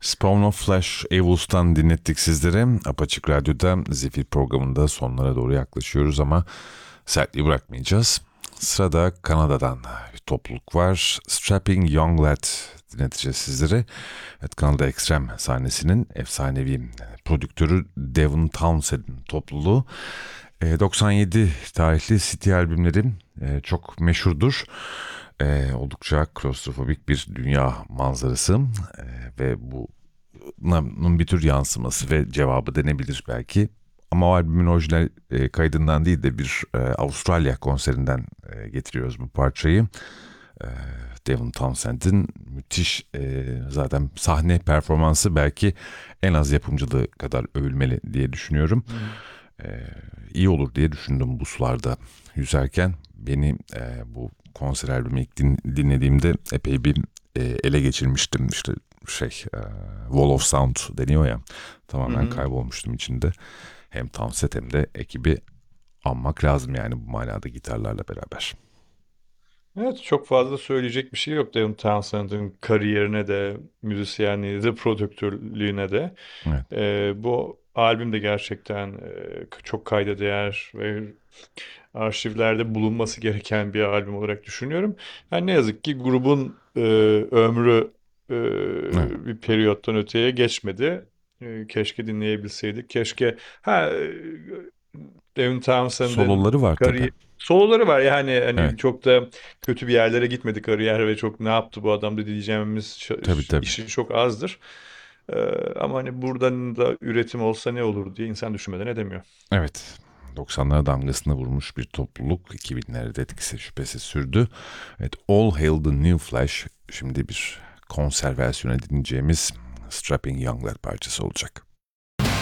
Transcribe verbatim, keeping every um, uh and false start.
Spawn of Flesh, Evils'tan dinlettik sizlere. Apaçık Radyo'da Zifir programında sonlara doğru yaklaşıyoruz ama sertliği bırakmayacağız. Sırada Kanada'dan bir topluluk var. Strapping Young Lad dinleteceğiz sizlere. Evet, Kanada ekstrem sahnesinin efsanevi prodüktörü Devon Townsend'in topluluğu. E, doksan yedi tarihli City albümleri e, çok meşhurdur. E, oldukça klostrofobik bir dünya manzarası e, ve bu bunun bir tür yansıması ve cevabı denebilir belki. Ama o albümün orijinal e, kaydından değil de bir e, Avustralya konserinden e, getiriyoruz bu parçayı. E, Devon Townsend'in müthiş e, zaten sahne performansı belki en az yapımcılığı kadar övülmeli diye düşünüyorum. Hı hı. E, iyi olur diye düşündüm bu sularda yüzerken. Beni e, bu konser albümü ilk din, dinlediğimde epey bir e, ele geçirmiştim. İşte şey e, Wall of Sound deniyor ya, Hı tamamen hı. kaybolmuştum içinde. Hem Townsend hem de ekibi anmak lazım yani bu manada gitarlarla beraber. Evet, çok fazla söyleyecek bir şey yok Devin Townsend'in kariyerine de, müzisyenliğine de, prodüktörlüğüne de. Evet. Ee, bu albüm de gerçekten e, çok kayda değer ve arşivlerde bulunması gereken bir albüm olarak düşünüyorum. Yani ne yazık ki grubun e, ömrü e, Evet. bir periyottan öteye geçmedi. E, keşke dinleyebilseydik. Keşke ha e, Devin Townsend'in Soloları var tabii. kariyer soloları var yani Evet. hani çok da kötü bir yerlere gitmedi kariyer ve çok ne yaptı bu adam da diyeceğimiz Tabii ş- tabii. işi çok azdır. Ee, ama hani buradan da üretim olsa ne olur diye insan düşünmeden edemiyor. Evet. doksanlara damgasını vurmuş bir topluluk iki binlerde etkisi şüphesiz sürdü. Evet, All Hail the New Flash şimdi bir konser versiyonu dinleyeceğimiz Strapping Young Lad parçası olacak.